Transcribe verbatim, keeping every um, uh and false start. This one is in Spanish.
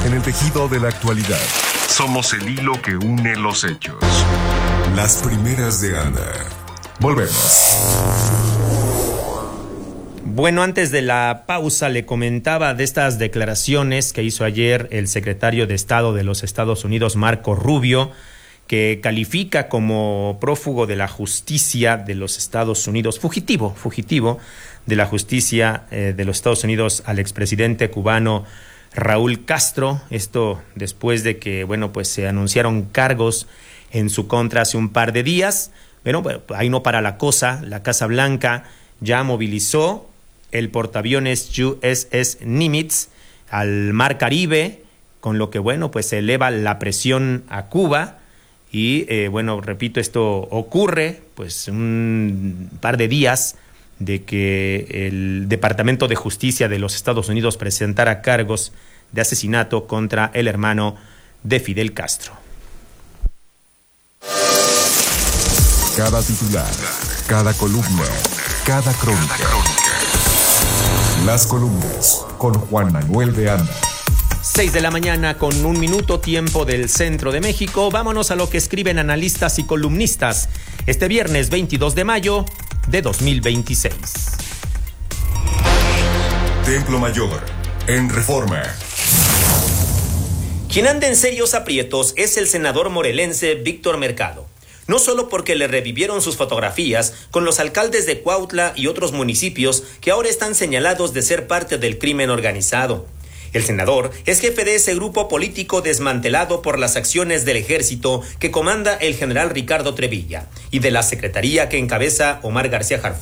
En el tejido de la actualidad, somos el hilo que une los hechos. Las primeras de Ana. Volvemos. Bueno, antes de la pausa le comentaba de estas declaraciones que hizo ayer el secretario de Estado de los Estados Unidos, Marco Rubio, que califica como prófugo de la justicia de los Estados Unidos, fugitivo, fugitivo de la justicia eh, de los Estados Unidos al expresidente cubano Raúl Castro. Esto después de que, bueno, pues se anunciaron cargos en su contra hace un par de días. Pero bueno, ahí no para la cosa. La Casa Blanca ya movilizó el portaaviones U S S Nimitz al Mar Caribe, con lo que, bueno, pues se eleva la presión a Cuba. Y, eh, bueno, repito, esto ocurre pues un par de días de que el Departamento de Justicia de los Estados Unidos presentara cargos de asesinato contra el hermano de Fidel Castro. Cada titular, cada columna, cada crónica. Las columnas con Juan Manuel de Anda. Seis de la mañana con un minuto, tiempo del centro de México. Vámonos a lo que escriben analistas y columnistas este viernes veintidós de mayo de dos mil veintiséis. Templo Mayor, en Reforma. Quien anda en serios aprietos es el senador morelense Víctor Mercado. No solo porque le revivieron sus fotografías con los alcaldes de Cuautla y otros municipios que ahora están señalados de ser parte del crimen organizado. El senador es jefe de ese grupo político desmantelado por las acciones del ejército que comanda el general Ricardo Trevilla y de la secretaría que encabeza Omar García Harfuch.